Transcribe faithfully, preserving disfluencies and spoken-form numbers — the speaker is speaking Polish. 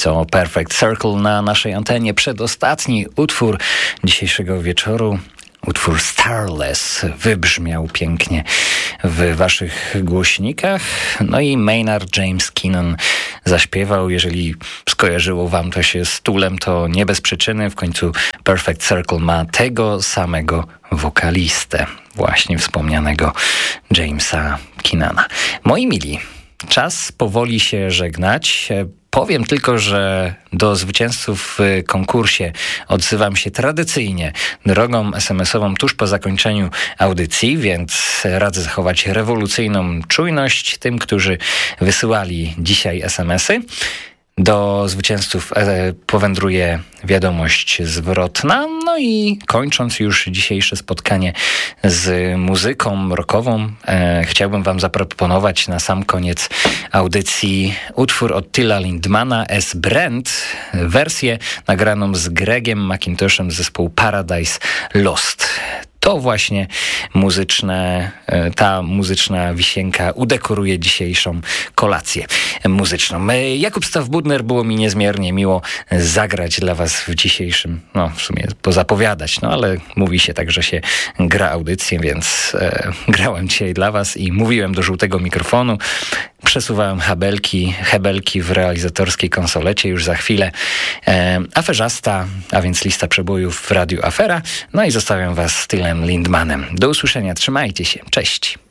To Perfect Circle na naszej antenie. Przedostatni utwór dzisiejszego wieczoru. Utwór Starless wybrzmiał pięknie w waszych głośnikach. No i Maynard James Keenan zaśpiewał. Jeżeli skojarzyło wam to się z Toolem, to nie bez przyczyny. W końcu Perfect Circle ma tego samego wokalistę, właśnie wspomnianego Jamesa Keenana. Moi mili, czas powoli się żegnać. Powiem tylko, że do zwycięzców w konkursie odzywam się tradycyjnie drogą es em esową tuż po zakończeniu audycji, więc radzę zachować rewolucyjną czujność tym, którzy wysyłali dzisiaj es em esy. Do zwycięzców e, powędruje wiadomość zwrotna. No i kończąc już dzisiejsze spotkanie z muzyką rockową, e, chciałbym wam zaproponować na sam koniec audycji utwór od Tilla Lindmana, S. Brand, wersję nagraną z Gregiem McIntoshem z zespołu Paradise Lost. To właśnie muzyczne, ta muzyczna wisienka udekoruje dzisiejszą kolację muzyczną. Jakub Stawbudner, było mi niezmiernie miło zagrać dla was w dzisiejszym, no w sumie pozapowiadać, no ale mówi się tak, że się gra audycję, więc e, grałem dzisiaj dla was i mówiłem do żółtego mikrofonu. Przesuwałem habelki, hebelki w realizatorskiej konsolecie już za chwilę. E, aferzasta, a więc lista przebojów w Radiu Afera. No i zostawiam was z Tillem Lindmanem. Do usłyszenia, trzymajcie się, cześć.